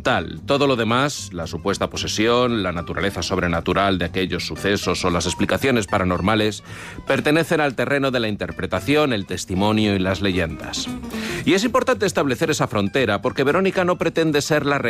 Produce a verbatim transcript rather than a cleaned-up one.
fundamental. Todo lo demás, la supuesta posesión, la naturaleza sobrenatural de aquellos sucesos o las explicaciones paranormales, pertenecen al terreno de la interpretación, el testimonio y las leyendas. Y es importante establecer esa frontera porque Verónica no pretende ser la